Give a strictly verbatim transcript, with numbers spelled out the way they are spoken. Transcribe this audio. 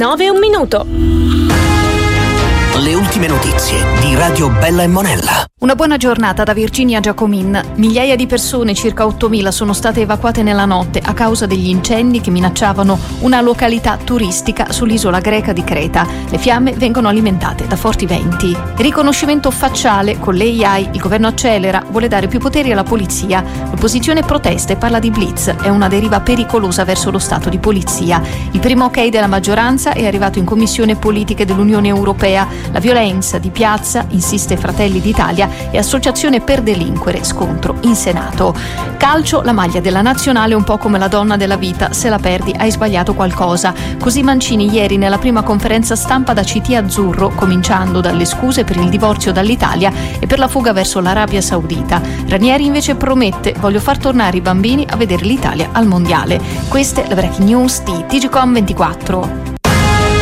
nove e un minuto. Le ultime notizie di Radio Bella e Monella. Una buona giornata da Virginia Giacomin. Migliaia di persone, circa ottomila, sono state evacuate nella notte a causa degli incendi che minacciavano una località turistica sull'isola greca di Creta. Le fiamme vengono alimentate da forti venti. Riconoscimento facciale con l'A I. Il governo accelera, vuole dare più poteri alla polizia. L'opposizione protesta e parla di blitz. È una deriva pericolosa verso lo Stato di polizia. Il primo ok della maggioranza è arrivato in Commissione Politiche dell'Unione Europea. La violenza di piazza, insiste Fratelli d'Italia, e associazione per delinquere, scontro in Senato. Calcio, la maglia della nazionale è un po' come la donna della vita, se la perdi hai sbagliato qualcosa. Così Mancini ieri nella prima conferenza stampa da C T azzurro, cominciando dalle scuse per il divorzio dall'Italia e per la fuga verso l'Arabia Saudita. Ranieri invece promette: voglio far tornare i bambini a vedere l'Italia al mondiale. Queste le breaking news di T G Com ventiquattro.